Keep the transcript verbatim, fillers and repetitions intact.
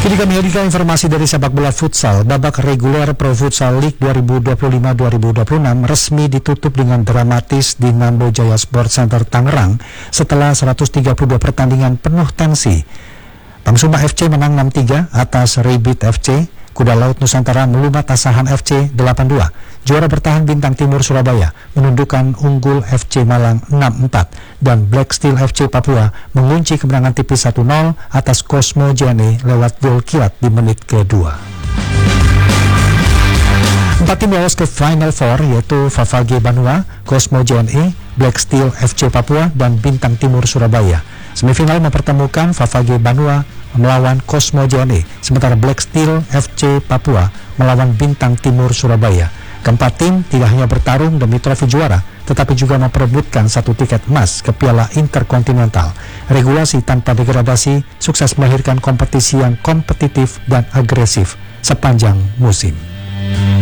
Kini kami hadirkan informasi dari sepak bola futsal. Babak reguler Pro Futsal League dua ribu dua puluh lima dua ribu dua puluh enam resmi ditutup dengan dramatis di Nambo Jaya Sport Center Tangerang setelah seratus tiga puluh dua pertandingan penuh tensi. Tamsuma F C menang enam tiga atas Rabbit F C. Kuda Laut Nusantara melumat Asahan F C delapan dua. Juara bertahan Bintang Timur Surabaya menundukkan Unggul F C Malang enam empat. Dan Black Steel F C Papua mengunci kemenangan tipis satu nol atas Cosmo J N E lewat gol kilat di menit kedua. Empat tim lolos ke Final Four yaitu Favage Banua, Cosmo J N E, Black Steel F C Papua, dan Bintang Timur Surabaya. Semifinal mempertemukan Favage Banua melawan Cosmo J N E, sementara Black Steel F C Papua melawan Bintang Timur Surabaya. Keempat tim tidak hanya bertarung demi trofi juara, tetapi juga memperebutkan satu tiket emas ke Piala Interkontinental. Regulasi tanpa degradasi sukses melahirkan kompetisi yang kompetitif dan agresif sepanjang musim.